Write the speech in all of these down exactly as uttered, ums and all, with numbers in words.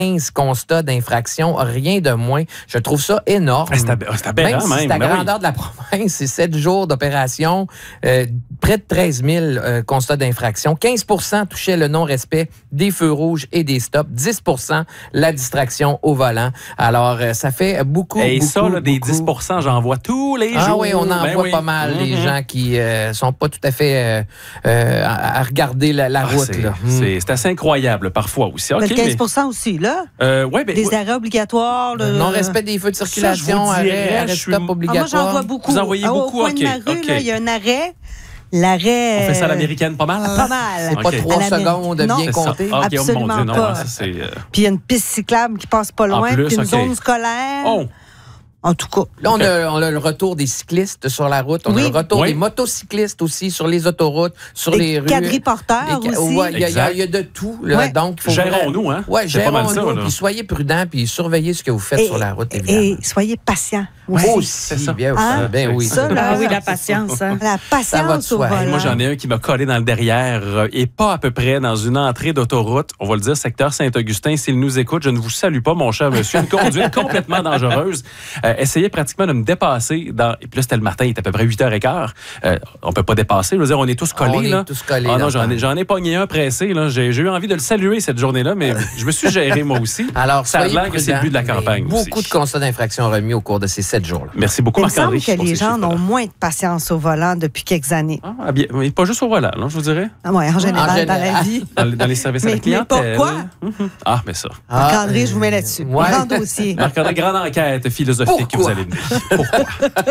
constats d'infraction, rien de moins. Je trouve ça énorme. C'est aberrant, c'est aberrant, même. Si même. c'est la Ben grandeur oui. de la province, c'est sept jours d'opération, euh, près de treize mille euh, constats d'infraction. quinze pour cent touchaient le non-respect des feux rouges et des stops. dix pour cent la distraction au volant. Alors, euh, ça fait beaucoup, Et beaucoup, ça, là, des beaucoup. dix pour cent, j'en vois tous les Ah jours. oui, on en Ben voit oui. pas mal, Mm-hmm. les gens qui euh, sont pas tout à fait euh, euh, à, à regarder la, la Ah, route. c'est, là. c'est, c'est assez incroyable, parfois aussi. Mais OK, le quinze pour cent aussi, là. mais, euh, ouais, ben, Des ouais. arrêts obligatoires. Le Non-respect des feux de circulation, Ça, je vous dirais, arrêt, arrêt je suis- stop Ah, moi, obligatoire. j'en vois beaucoup. Vous en voyez Ah, beaucoup? Au coin OK, de ma rue, OK. là, il y a un arrêt. L'arrêt... On fait ça à l'américaine pas mal? Pas mal. C'est pas OK. trois À la secondes non. bien C'est ça. comptées. Ah, OK, oh, mon Absolument Dieu, non, pas. hein, ça, c'est, euh, Puis il y a une piste cyclable qui passe pas loin, plus, puis une OK. zone scolaire. Oh! En tout cas. Là, on a, on a le retour des cyclistes sur la route. On Oui. a le retour Oui. des motocyclistes aussi sur les autoroutes, sur Des les rues. quadriporteurs Des ca- aussi. ouais, il y, a- il y a- Exact. il y a de tout. Là, Ouais. donc, il faut Gérons-nous, hein? Oui, C'est pas mal ça, gérons-nous. là. Puis soyez prudents, puis surveillez ce que vous faites Et, sur la route, évidemment. et soyez patients. Moi aussi. aussi, c'est ça. bien, Hein? ben oui. Ça, là, Ah oui, la patience. Hein. La Ça va de patience au soi. volant. Moi, j'en ai un qui m'a collé dans le derrière euh, et pas à peu près dans une entrée d'autoroute. On va le dire, secteur Saint-Augustin. S'il nous écoute, je ne vous salue pas, mon cher monsieur. Une conduite complètement dangereuse. Euh, essayait pratiquement de me dépasser. Dans... Et puis là, c'était le matin, il était à peu près huit heures quinze. Euh, on peut pas dépasser. Je veux dire, on est tous collés. On est là. tous collés, Ah non, là. j'en ai, j'en ai pogné un pressé. Là. J'ai, j'ai eu envie de le saluer cette journée-là, mais je me suis géré moi aussi. Alors, ça a soyez l'air que c'est le but de la prudents, campagne mais aussi. Beaucoup de constats d'infraction remis au cours de ces sept jours-là. Merci beaucoup, Il me semble Marc-André. que pour les ces gens chiffres-là. ont moins de patience au volant depuis quelques années. Ah, bien, mais pas juste au volant, là, je vous dirais. Ah ouais, en général, En dans la général. vie. Dans, les- dans les services à Mais- la mais clientèle. pourquoi? Mhm. Ah, mais ça. Marc-André, je vous mets là-dessus. ouais. Grand dossier. Marc-André, grande enquête philosophique que vous Pourquoi? allez mener. Pourquoi?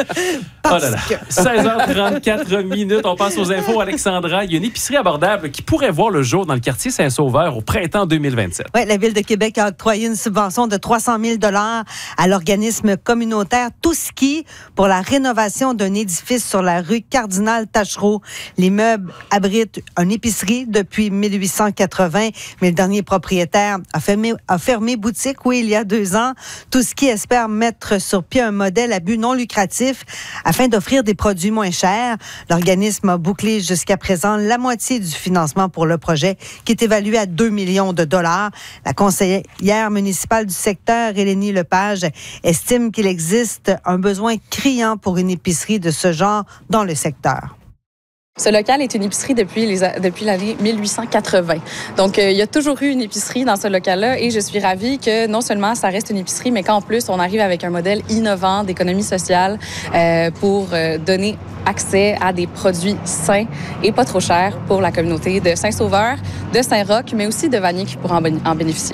Parce Oh là là. que... seize heures trente-quatre minutes, on passe aux infos. Alexandra, il y a une épicerie abordable qui pourrait voir le jour dans le quartier Saint-Sauveur au printemps deux mille vingt-sept. Oui, la Ville de Québec a octroyé une subvention de trois cent mille dollars à l'organisme communautaire Touski pour la rénovation d'un édifice sur la rue Cardinal-Tachereau. L'immeuble abrite une épicerie depuis mille huit cent quatre-vingts, mais le dernier propriétaire a fermé, a fermé boutique, oui, il y a deux ans. Touski espère mettre sur pied un modèle à but non lucratif afin d'offrir des produits moins chers. L'organisme a bouclé jusqu'à présent la moitié du financement pour le projet, qui est évalué à deux millions de dollars. La conseillère municipale du secteur, Hélénie Lepage, estime qu'il existe un besoin criant pour une épicerie de ce genre dans le secteur. Ce local est une épicerie depuis, les, depuis l'année mille huit cent quatre-vingts. Donc, euh, il y a toujours eu une épicerie dans ce local-là et je suis ravie que non seulement ça reste une épicerie, mais qu'en plus, on arrive avec un modèle innovant d'économie sociale euh, pour euh, donner accès à des produits sains et pas trop chers pour la communauté de Saint-Sauveur, de Saint-Roch, mais aussi de Vanier qui pourra en, bon- en bénéficier.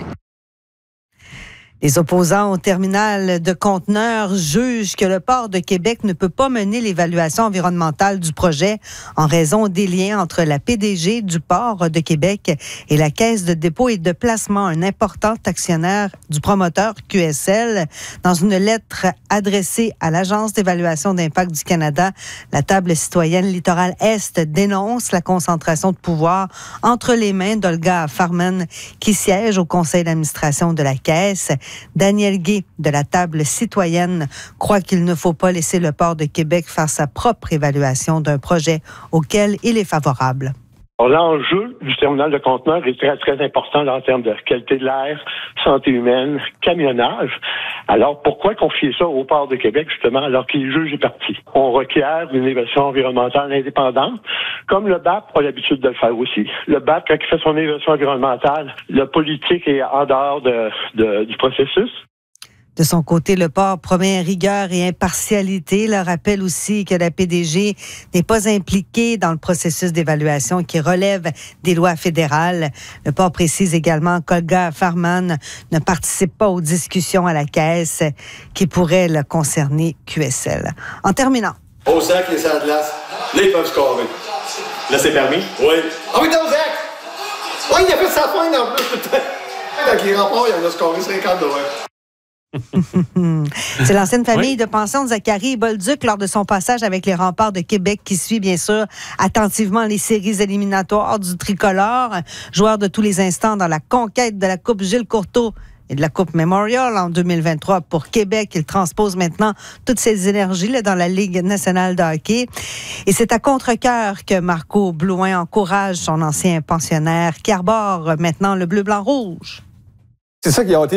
Les opposants au terminal de conteneurs jugent que le port de Québec ne peut pas mener l'évaluation environnementale du projet en raison des liens entre la P D G du port de Québec et la Caisse de dépôt et de placement, un important actionnaire du promoteur Q S L. Dans une lettre adressée à l'Agence d'évaluation d'impact du Canada, la table citoyenne Littoral Est dénonce la concentration de pouvoir entre les mains d'Olga Farman, qui siège au conseil d'administration de la Caisse. Daniel Gay, de la table citoyenne, croit qu'il ne faut pas laisser le port de Québec faire sa propre évaluation d'un projet auquel il est favorable. Alors, l'enjeu du terminal de conteneurs est très, très important là, en termes de qualité de l'air, santé humaine, camionnage. Alors, pourquoi confier ça au port de Québec, justement, alors qu'il juge est parti? On requiert une évaluation environnementale indépendante, comme le B A P a l'habitude de le faire aussi. Le B A P, quand il fait son évaluation environnementale, le politique est en dehors de, de, du processus. De son côté, le port promet rigueur et impartialité. Il rappelle aussi que la P D G n'est pas impliquée dans le processus d'évaluation qui relève des lois fédérales. Le port précise également qu'Olga Farman ne participe pas aux discussions à la Caisse qui pourraient le concerner Q S L. En terminant. Au sac, les salles de glace, là, ils peuvent scorer. Là, c'est permis? Oui. Ah oui, au sac! Oui, il a fait sa fin en plus, putain! Avec les remparts, il en a scoré cinquante dollars. C'est l'ancienne famille oui. de pension de Zachary Bolduc lors de son passage avec les Remparts de Québec qui suit bien sûr attentivement les séries éliminatoires du tricolore. Joueur de tous les instants dans la conquête de la Coupe Gilles Courteau et de la Coupe Memorial en deux mille vingt-trois pour Québec. Il transpose maintenant toutes ses énergies là, dans la Ligue nationale de hockey. Et c'est à contre-cœur que Marco Blouin encourage son ancien pensionnaire qui arbore maintenant le bleu-blanc-rouge. C'est ça qui a été